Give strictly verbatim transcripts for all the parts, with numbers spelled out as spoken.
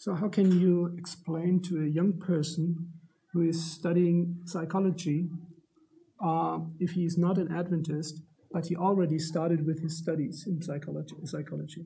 So how can you explain to a young person who is studying psychology uh, if he is not an Adventist, but he already started with his studies in psychology? psychology?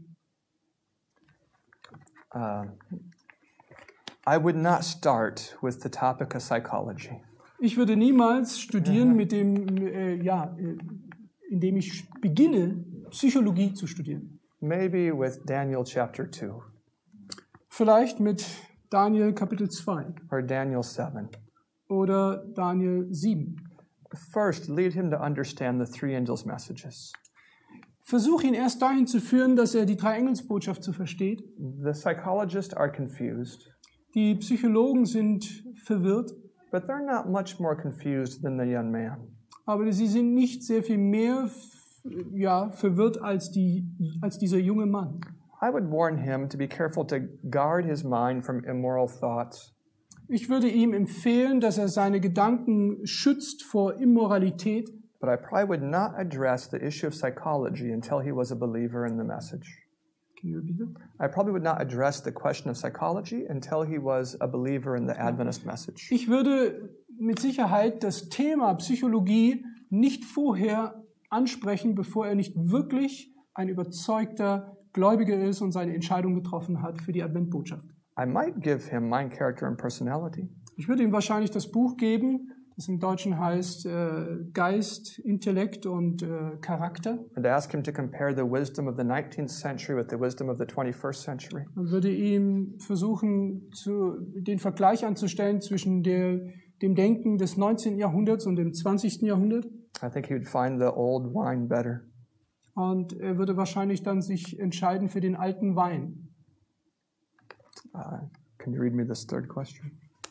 Uh, I would not start with the topic of psychology. Ich würde niemals studieren mit dem, äh, ja, äh, indem ich beginne, Psychologie zu studieren. Maybe with Daniel chapter two. Vielleicht mit Daniel Kapitel zwei. Or Daniel seven. Oder Daniel sieben. First, lead him to understand the three angels' messages. Versuch ihn erst dahin zu führen, dass er die drei Engelsbotschaft zu versteht. The psychologists are confused. Die Psychologen sind verwirrt. But they're not much more confused than the young man. Aber sie sind nicht sehr viel mehr ja, verwirrt als, die, als dieser junge Mann. I would warn him to be careful to guard his mind from immoral thoughts. Ich würde ihm empfehlen, dass er seine Gedanken schützt vor Immoralität. But I probably would not address the issue of psychology until he was a believer in the message. Can you repeat that? I probably would not address the question of psychology until he was a believer in the Adventist message. Ich würde mit Sicherheit das Thema Psychologie nicht vorher ansprechen, bevor er nicht wirklich ein überzeugter Gläubiger ist und seine Entscheidung getroffen hat für die Adventbotschaft. I might give him Mind, Character and Personality. Ich würde ihm wahrscheinlich das Buch geben, das im Deutschen heißt äh, Geist, Intellekt und äh, Charakter. And ask him to compare the wisdom of the nineteenth century with the wisdom of the twenty-first century. Man würde ihm versuchen, zu, den Vergleich anzustellen zwischen der, dem Denken des neunzehnten Jahrhunderts und dem zwanzigsten Jahrhundert. I think he would find the old wine better. Und er würde wahrscheinlich dann sich entscheiden für den alten Wein. Uh, can you read me this third question?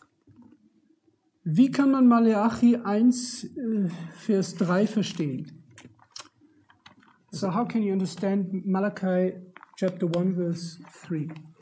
Wie kann man Maleachi eins, äh, Vers drei verstehen? So how can you understand Malachi chapter one, verse three?